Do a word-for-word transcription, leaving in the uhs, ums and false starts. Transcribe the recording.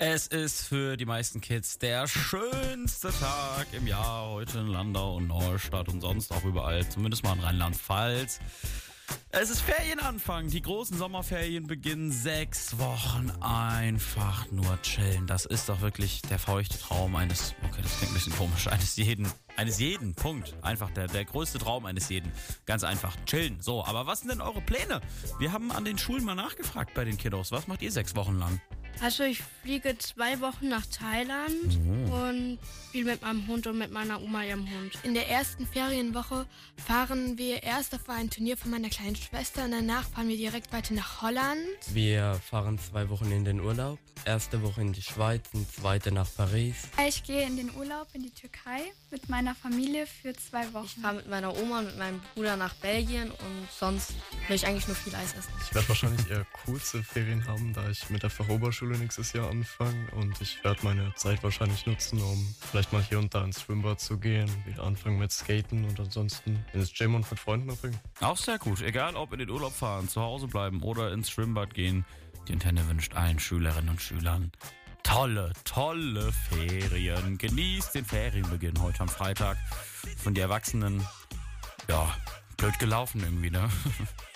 Es ist für die meisten Kids der schönste Tag im Jahr heute in Landau und Neustadt und sonst auch überall, zumindest mal in Rheinland-Pfalz. Es ist Ferienanfang, die großen Sommerferien beginnen, sechs Wochen einfach nur chillen. Das ist doch wirklich der feuchte Traum eines, okay, das klingt ein bisschen komisch, eines jeden, eines jeden, Punkt. Einfach der, der größte Traum eines jeden. Ganz einfach, chillen. So, aber was sind denn eure Pläne? Wir haben an den Schulen mal nachgefragt bei den Kiddos. Was macht ihr sechs Wochen lang? Also ich fliege zwei Wochen nach Thailand Oh. und spiele mit meinem Hund und mit meiner Oma ihrem Hund. In der ersten Ferienwoche fahren wir erst auf ein Turnier von meiner kleinen Schwester und danach fahren wir direkt weiter nach Holland. Wir fahren zwei Wochen in den Urlaub. Erste Woche in die Schweiz und zweite nach Paris. Ich gehe in den Urlaub in die Türkei mit meiner Familie für zwei Wochen. Ich fahre mit meiner Oma und mit meinem Bruder nach Belgien und sonst will ich eigentlich nur viel Eis essen. Ich werde wahrscheinlich eher kurze Ferien haben, da ich mit der Fachoberschule nächstes Jahr anfange und ich werde meine Zeit wahrscheinlich nutzen, um vielleicht mal hier und da ins Schwimmbad zu gehen, wieder anfangen mit Skaten und ansonsten ins Gym und mit Freunden abhängen. Auch sehr gut. Egal, ob in den Urlaub fahren, zu Hause bleiben oder ins Schwimmbad gehen. Die Antenne wünscht allen Schülerinnen und Schülern tolle, tolle Ferien. Genießt den Ferienbeginn heute am Freitag. Von den Erwachsenen, ja, blöd gelaufen irgendwie, ne?